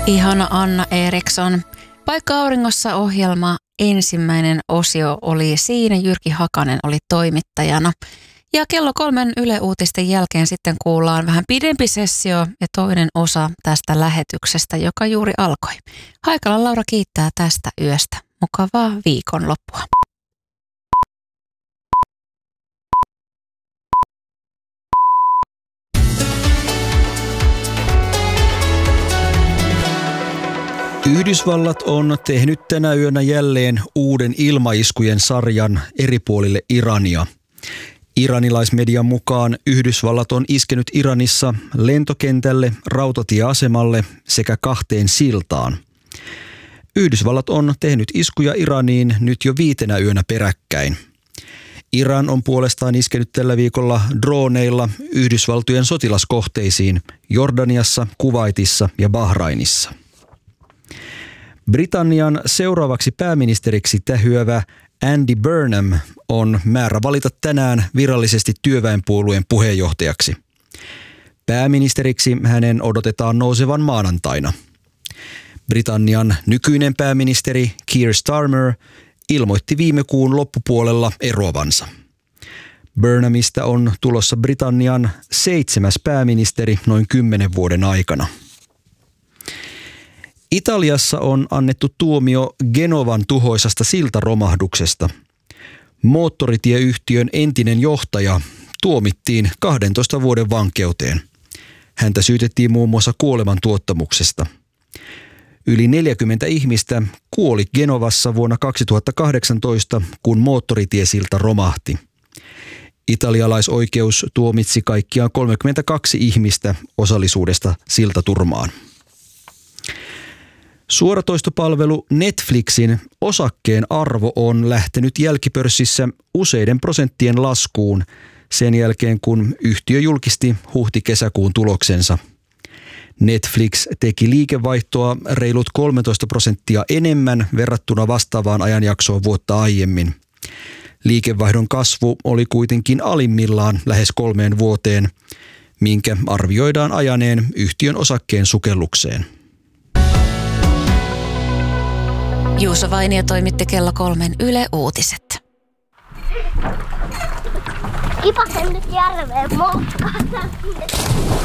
Ihana Anna Eriksson. Paikka auringossa -ohjelma ensimmäinen osio oli siinä. Jyrki Hakanen oli toimittajana. Ja kello 3 Yle Uutisten jälkeen sitten kuullaan vähän pidempi sessio ja toinen osa tästä lähetyksestä, joka juuri alkoi. Haikalan Laura kiittää tästä yöstä. Mukavaa viikonloppua. Yhdysvallat on tehnyt tänä yönä jälleen uuden ilmaiskujen sarjan eri puolille Irania. Iranilaismedian mukaan Yhdysvallat on iskenyt Iranissa lentokentälle, rautatieasemalle sekä 2 siltaan. Yhdysvallat on tehnyt iskuja Iraniin nyt jo 5 yönä peräkkäin. Iran on puolestaan iskenyt tällä viikolla droneilla Yhdysvaltojen sotilaskohteisiin Jordaniassa, Kuwaitissa ja Bahrainissa. Britannian seuraavaksi pääministeriksi tähyävä Andy Burnham on määrä valita tänään virallisesti työväenpuolueen puheenjohtajaksi. Pääministeriksi hänen odotetaan nousevan maanantaina. Britannian nykyinen pääministeri Keir Starmer ilmoitti viime kuun loppupuolella eroavansa. Burnhamista on tulossa Britannian 7. pääministeri noin 10 vuoden aikana. Italiassa on annettu tuomio Genovan tuhoisasta siltaromahduksesta. Moottoritieyhtiön entinen johtaja tuomittiin 12 vuoden vankeuteen. Häntä syytettiin muun muassa kuolemantuottamuksesta. Yli 40 ihmistä kuoli Genovassa vuonna 2018, kun moottoritiesilta romahti. Italialaisoikeus tuomitsi kaikkiaan 32 ihmistä osallisuudesta siltaturmaan. Suoratoistopalvelu Netflixin osakkeen arvo on lähtenyt jälkipörssissä useiden prosenttien laskuun sen jälkeen, kun yhtiö julkisti huhti-kesäkuun tuloksensa. Netflix teki liikevaihtoa reilut 13% enemmän verrattuna vastaavaan ajanjaksoon vuotta aiemmin. Liikevaihdon kasvu oli kuitenkin alimmillaan lähes 3 vuoteen, minkä arvioidaan ajaneen yhtiön osakkeen sukellukseen. Juuso Vainio toimitti kello 3 Yle Uutiset. Kipasen nyt järveen moskaan.